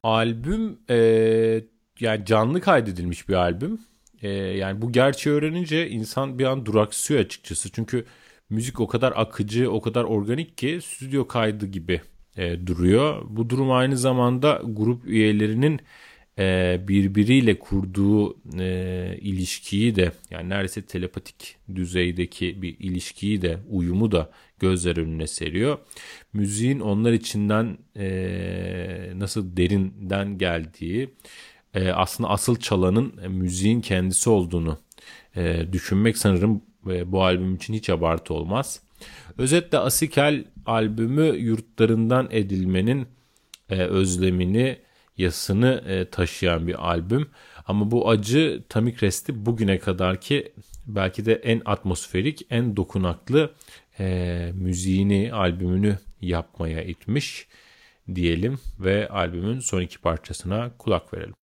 Albüm yani canlı kaydedilmiş bir albüm. Yani bu gerçeği öğrenince insan bir an duraksıyor açıkçası. Çünkü müzik o kadar akıcı, o kadar organik ki stüdyo kaydı gibi duruyor. Bu durum aynı zamanda grup üyelerinin birbiriyle kurduğu ilişkiyi de, yani neredeyse telepatik düzeydeki bir ilişkiyi de, uyumu da gözler önüne seriyor. Müziğin onlar içinden nasıl derinden geldiği, aslında asıl çalanın müziğin kendisi olduğunu düşünmek sanırım bu albüm için hiç abartı olmaz. Özetle Asikel albümü yurtlarından edilmenin özlemini, yasını taşıyan bir albüm. Ama bu acı Tamik Resti bugüne kadarki belki de en atmosferik, en dokunaklı müziğini, albümünü yapmaya itmiş diyelim ve albümün son iki parçasına kulak verelim.